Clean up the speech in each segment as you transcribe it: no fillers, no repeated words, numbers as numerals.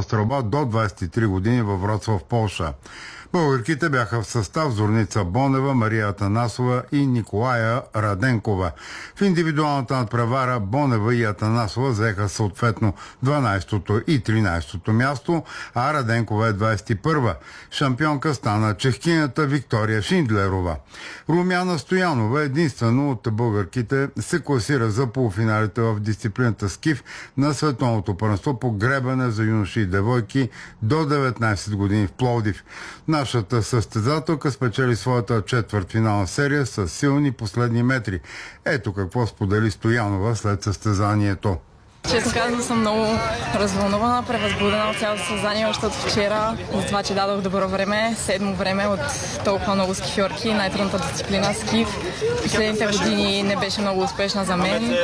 стрелба до 23 години във Вроцлав, Полша. Българките бяха в състав Зорница Бонева, Мария Атанасова и Николая Раденкова. В индивидуалната надпревара Бонева и Атанасова заеха съответно 12-то и 13-то място, а Раденкова е 21-а. Шампионка стана чехкинята Виктория Шиндлерова. Румяна Стоянова, единствено от българките, се класира за полуфиналите в дисциплината скиф на световното първенство по гребане за юноши и девойки до 19 години в Пловдив. Нашата състезателка спечели своята четвъртфинална серия с силни последни метри. Ето какво сподели Стоянова след състезанието. Честно казано съм много развълнувана, превъзбудена от цялото състезание, защото вчера, за това, че дадох добро време, седмо време от толкова много скифьорки, най-трудната дисциплина скиф. Последните години не беше много успешна за мен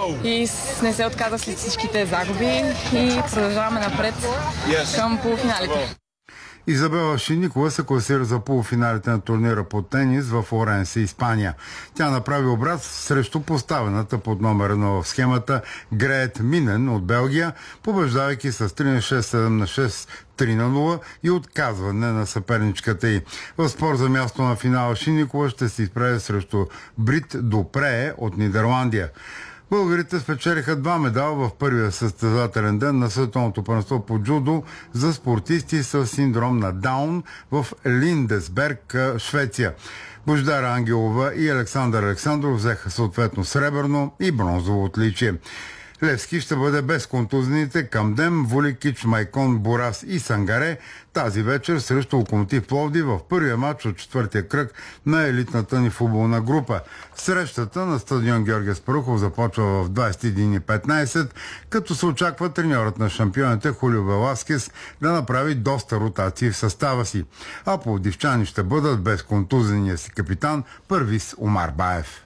и не се отказах след всичките загуби и продължаваме напред към полуфиналите. Изабела Шиникова се класира за полуфиналите на турнира по тенис в Оренсе, Испания. Тя направи обрат срещу поставената под номер 1 в схемата Греет Минен от Белгия, побеждавайки с 3-6, 7-6, 3-0 и отказване на съперничката й. В спор за място на финала Шиникова ще се изправи срещу Брит Допрее от Нидерландия. Българите спечелиха 2 медала в първия състезателен ден на световното първенство по джудо за спортисти с синдром на Даун в Линдесберг, Швеция. Бождара Ангелова и Александър Александров взеха съответно сребърно и бронзово отличие. Левски ще бъде без контузните Камдем, Вуликич, Майкон, Борас и Сангаре тази вечер срещу Локомотив Пловдив в първия матч от четвъртия кръг на елитната ни футболна група. Срещата на стадион Георги Аспарухов започва в 21:15, като се очаква треньорът на шампионите Хулио Веласкес да направи доста ротации в състава си. А пловдивчани ще бъдат без контузения си капитан Първис Омар Баев.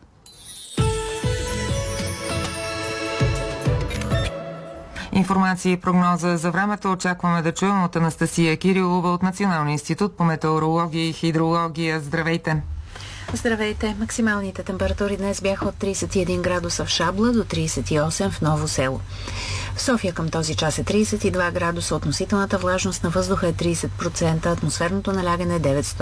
Информация и прогноза за времето очакваме да чуем от Анастасия Кирилова от Националния институт по метеорология и хидрология. Здравейте! Здравейте! Максималните температури днес бяха от 31 градуса в Шабла до 38 в Ново село. В София към този час е 32 градуса, относителната влажност на въздуха е 30%, атмосферното налягане е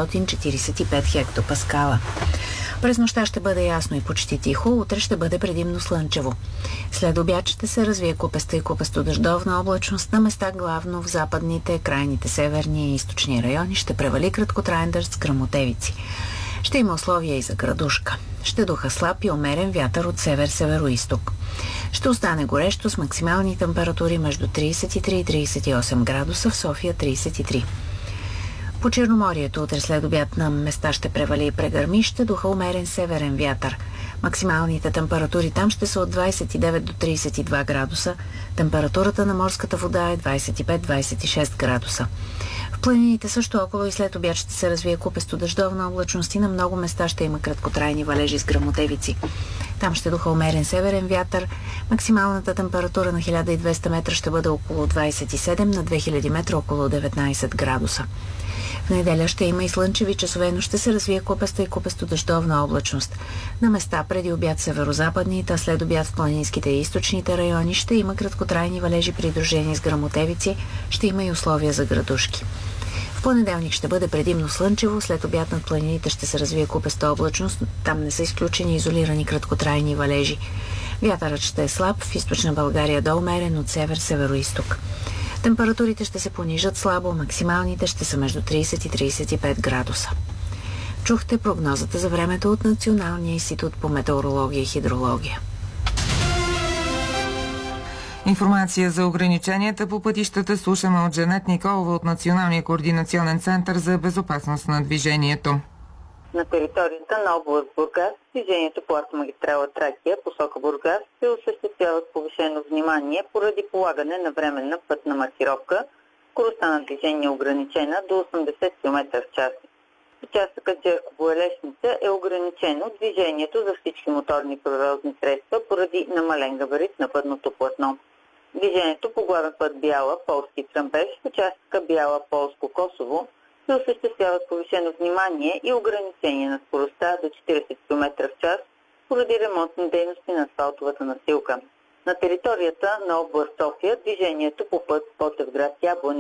945 хектопаскала. През нощта ще бъде ясно и почти тихо, утре ще бъде предимно слънчево. След обяд ще се развие купеста и купесто-дъждовна облачност, на места главно в западните, крайните северни и източни райони ще превали краткотраен дъжд с гръмотевици. Ще има условия и за градушка. Ще духа слаб и умерен вятър от север-североизток. Ще остане горещо с максимални температури между 33 и 38 градуса, в София 33. По Черноморието утре след обяд на места ще превали и прегърми, ще духа умерен северен вятър. Максималните температури там ще са от 29 до 32 градуса. Температурата на морската вода е 25-26 градуса. В планините също около и след обяд ще се развие купесто-дъждовна облачност и на много места ще има краткотрайни валежи с гръмотевици. Там ще духа умерен северен вятър. Максималната температура на 1200 метра ще бъде около 27, на 2000 метра около 19 градуса. В неделя ще има и слънчеви часове, но ще се развие купеста и купесто-дъждовна облачност. На места преди обяд северозападните, а след обяд в планинските и източните райони ще има краткотрайни валежи, придружени с гръмотевици, ще има и условия за градушки. В понеделник ще бъде предимно слънчево, след обяд над планините ще се развие купеста облачност, там не са изключени изолирани краткотрайни валежи. Вятърът ще е слаб, в източна България до умерен, от север-североизток. Температурите ще се понижат слабо, максималните ще са между 30 и 35 градуса. Чухте прогнозата за времето от Националния институт по метеорология и хидрология. Информация за ограниченията по пътищата слушаме от Жанет Николова от Националния координационен център за безопасност на движението. На територията на област Бургас движението по автомагистрала Тракия посока Бургас се осъществява с повишено внимание поради полагане на временна пътна маркировка. Скоростта на движение е ограничена до 80 км в час. Участъкът Джерково-Елешница е ограничено движението за всички моторни превозни средства поради намален габарит на пътното платно. Движението по главен път Бяла, Полски Тръмбеш, в участъка Бяла, Полско, Косово се осъществява с повишено внимание и ограничение на скоростта до 40 км в час поради ремонтни дейности на асфалтовата настилка. На територията на област София движението по път Ботевград Ябланица